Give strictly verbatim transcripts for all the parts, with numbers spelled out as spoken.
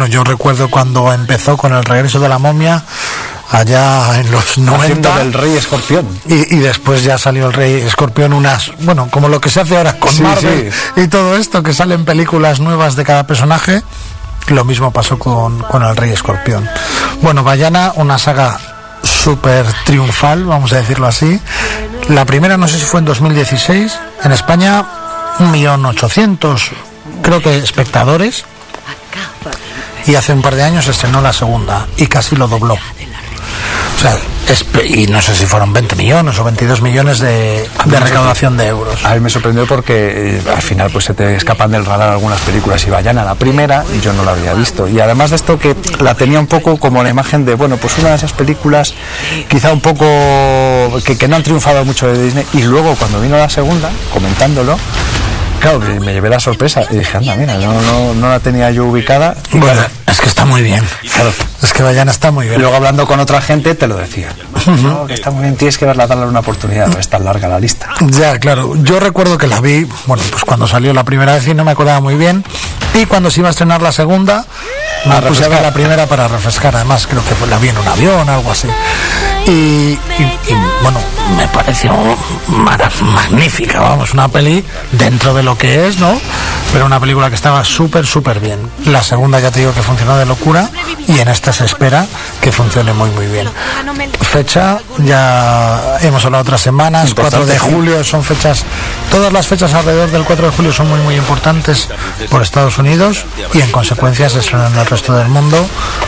bueno, yo recuerdo cuando empezó con El regreso de la momia, allá en los noventa, del Rey Escorpión, y, y después ya salió El Rey Escorpión, unas, bueno, como lo que se hace ahora con sí, Marvel, sí. Y todo esto, que salen películas nuevas de cada personaje. Lo mismo pasó con, con El Rey Escorpión. Bueno, Vaiana, una saga súper triunfal, vamos a decirlo así. La primera, no sé si fue en dos mil dieciséis, en España un millón ochocientos, creo que espectadores, y hace un par de años se estrenó la segunda y casi lo dobló. O sea, es, y no sé si fueron veinte millones o veintidós millones de, de recaudación de euros. A mí me sorprendió porque eh, al final pues se te escapan del radar algunas películas, y Vaiana, la primera, yo no la había visto, y además de esto que la tenía un poco como la imagen de, bueno, pues una de esas películas quizá un poco que, que no han triunfado mucho de Disney, y luego cuando vino la segunda, comentándolo, claro, me llevé la sorpresa y dije, anda, mira, no, no, no la tenía yo ubicada. Y bueno, claro, es que está muy bien. Claro. Es que Vaiana está muy bien. Y luego hablando con otra gente te lo decía. Uh-huh. No, que está muy bien, tienes que verla, darle una oportunidad, no es tan larga la lista. Ya, claro. Yo recuerdo que la vi, bueno, pues cuando salió la primera vez y no me acordaba muy bien. Y cuando se iba a estrenar la segunda, me a puse a ver la primera para refrescar. Además, creo que la vi en un avión, algo así. Y, y, y bueno, me pareció magnífica, vamos, una peli dentro de lo que es, ¿no? Pero una película que estaba súper, súper bien. La segunda ya te digo que funcionó de locura, y en esta se espera que funcione muy, muy bien. Fecha, ya hemos hablado otras semanas, importante, cuatro de julio, son fechas, todas las fechas alrededor del cuatro de julio son muy, muy importantes por Estados Unidos, y en consecuencia se estrena en el resto del mundo.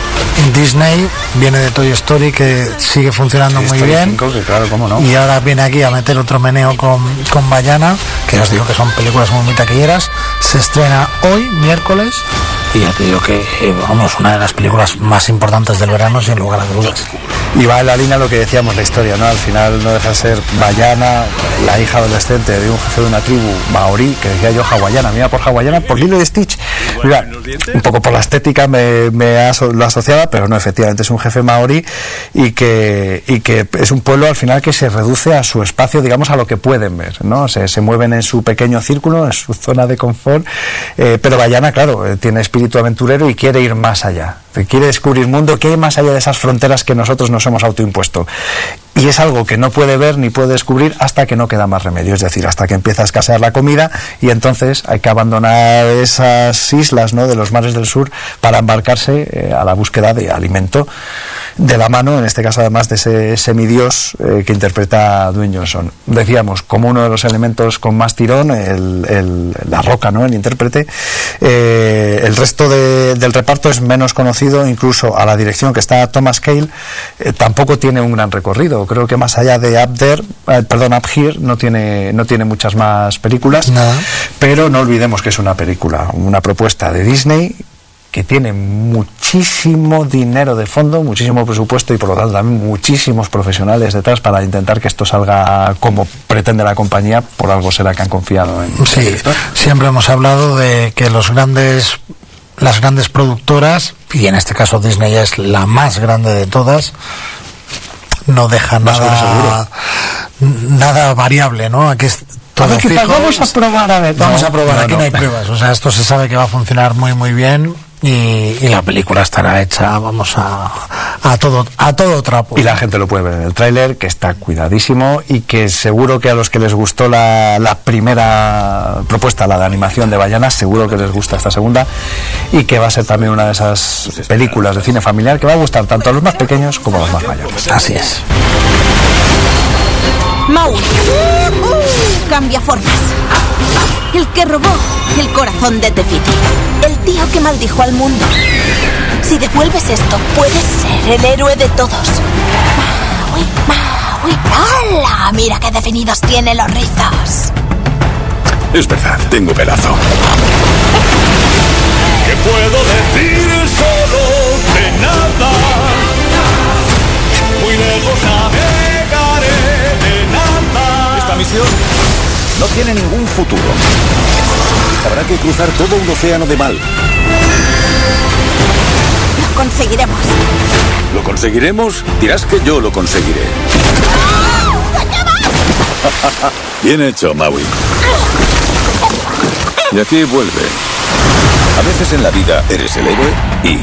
Disney viene de Toy Story, que sigue funcionando sí, muy Story bien, cinco, que claro, cómo no. Y ahora viene aquí a meter otro meneo con, con Vaiana, que os digo que son películas muy, muy taquilleras. Se estrena hoy, miércoles, y ya te digo que, eh, vamos, una de las películas más importantes del verano, sin lugar a dudas. Y va en la línea lo que decíamos, la historia, ¿no? Al final no deja de ser Vaiana, la hija adolescente de un jefe de una tribu maorí, que decía yo hawaiana, mira por hawaiana, por Lilo y Stitch. Mira, un poco por la estética me, me aso, lo asociaba, pero no, efectivamente es un jefe maorí, y que, y que es un pueblo al final que se reduce a su espacio, digamos, a lo que pueden ver, ¿no? Se, se mueven en su pequeño círculo, en su zona de confort, eh, pero Vaiana, claro, eh, tiene espíritu aventurero y quiere ir más allá, quiere descubrir mundo, que hay más allá de esas fronteras que nosotros nos hemos autoimpuesto. Y es algo que no puede ver ni puede descubrir hasta que no queda más remedio, es decir, hasta que empieza a escasear la comida, y entonces hay que abandonar esas islas, ¿no?, de los mares del sur para embarcarse eh, a la búsqueda de alimento, de la mano, en este caso además, de ese semidios eh, que interpreta Dwayne Johnson. Decíamos, como uno de los elementos con más tirón, el, el, la roca, ¿no?, el intérprete. Eh, el resto de, del reparto es menos conocido, incluso a la dirección, que está Thomas Cale, eh, tampoco tiene un gran recorrido. Creo que más allá de Up There, eh, perdón, Up Here, no tiene, no tiene muchas más películas. Nada. Pero no olvidemos que es una película, una propuesta de Disney, que tiene muchísimo dinero de fondo, muchísimo presupuesto, y por lo tanto también muchísimos profesionales detrás para intentar que esto salga como pretende la compañía. Por algo será que han confiado en... Sí, esto. Siempre hemos hablado de que los grandes, las grandes productoras, y en este caso Disney es la más grande de todas, no deja nada, nada variable, ¿no? Aquí es todo a ver, fijo. Vamos a probar, a ver. Vamos no, a probar, no, aquí no. no hay pruebas. O sea, esto se sabe que va a funcionar muy, muy bien. Y, y la película estará hecha, vamos, a, a todo a todo trapo. Y la gente lo puede ver en el tráiler, que está cuidadísimo, y que seguro que a los que les gustó la, la primera propuesta, la de animación de Vaiana, seguro que les gusta esta segunda, y que va a ser también una de esas películas de cine familiar que va a gustar tanto a los más pequeños como a los más mayores. Así es. Maui, uh-huh. Cambia formas. El que robó el corazón de Tefiti. El tío que maldijo al mundo. Si devuelves esto, puedes ser el héroe de todos. Maui, Maui. ¡Hala! Mira qué definidos tiene los rizos. Es verdad, tengo pelazo. ¿Qué puedo decir solo de nada? Muy lejos navegaré de nada. Esta misión no tiene ningún futuro. Habrá que cruzar todo un océano de mal. Lo conseguiremos. ¿Lo conseguiremos? Dirás que yo lo conseguiré. Bien hecho, Maui. Y aquí vuelve. A veces en la vida eres el héroe y